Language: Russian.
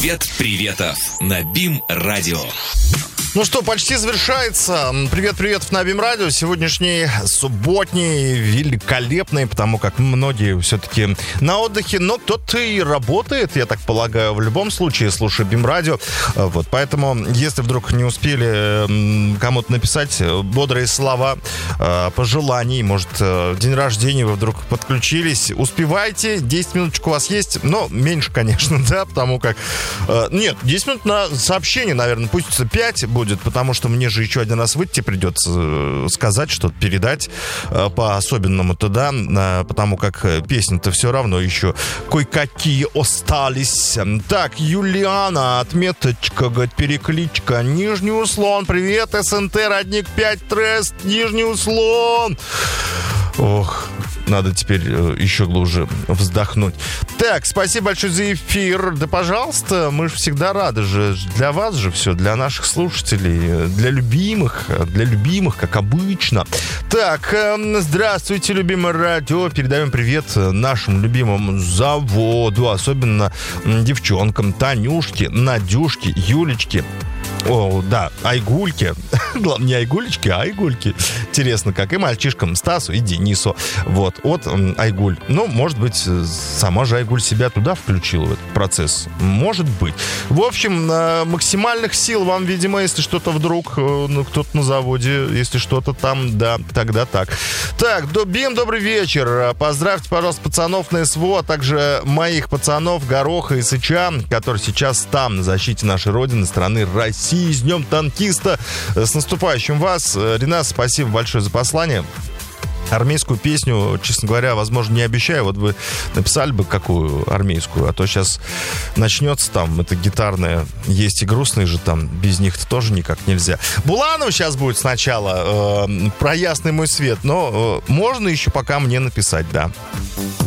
Привет приветов на БИМ-радио. Ну что, почти завершается. Привет на БИМ-радио. Сегодняшний субботний, великолепный, потому как многие все-таки на отдыхе, но кто-то и работает, я так полагаю, в любом случае, слушая БИМ-радио. Вот, поэтому, если вдруг не успели кому-то написать бодрые слова, пожеланий, может, день рождения вы вдруг подключились, успевайте, 10 минуточек у вас есть, но меньше, конечно, да, потому как... Нет, 10 минут на сообщение, наверное, пусть 5 будет, потому что мне же еще один раз выйти придется, сказать, что-то передать по-особенному-то, да, потому как песни-то все равно еще кое-какие остались. Так, Юлиана, отметочка, говорит, перекличка, Нижний Услон, привет, СНТ, родник 5, Трест, Нижний Услон. Ох, надо теперь еще глубже вздохнуть. Так, спасибо большое за эфир. Да, пожалуйста, мы же всегда рады же. Для вас же все, для наших слушателей, для любимых, как обычно. Так, здравствуйте, любимое радио. Передаем привет нашему любимому заводу, особенно девчонкам, Танюшке, Надюшке, Юлечке. О, да, Айгульке. Главное, не Айгулечки, а Айгульки. Интересно, как и мальчишкам Стасу и Денису. Вот, от Айгуль. Ну, может быть, сама же Айгуль себя туда включила, в этот процесс. Может быть. В общем, максимальных сил вам, видимо, если что-то вдруг, кто-то на заводе, если что-то там, да, тогда так. Так, БИМ, добрый вечер. Поздравьте, пожалуйста, пацанов на СВО, а также моих пацанов Гороха и Сыча, которые сейчас там, на защите нашей Родины, страны России. С Днем танкиста. С наступающим вас. Ренат, спасибо большое за послание. Армейскую песню, честно говоря, возможно, не обещаю. Вот вы написали бы какую армейскую, а то сейчас начнется там, это гитарная. Есть и грустные же там, без них-то тоже никак нельзя. Буланов сейчас будет сначала, про ясный мой свет, но можно еще пока мне написать, да.